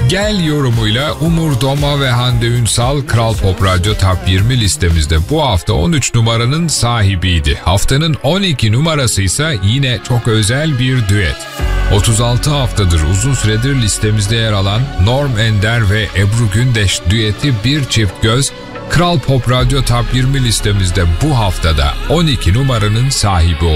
Gel yorumuyla Umur Doma ve Hande Ünsal Kral Pop Radyo Top 20 listemizde bu hafta 13 numaranın sahibiydi. Haftanın 12 numarası ise yine çok özel bir düet. 36 haftadır uzun süredir listemizde yer alan Norm Ender ve Ebru Gündeş düeti Bir Çift Göz, Kral Pop Radyo Top 20 listemizde bu haftada 12 numaranın sahibi oldu.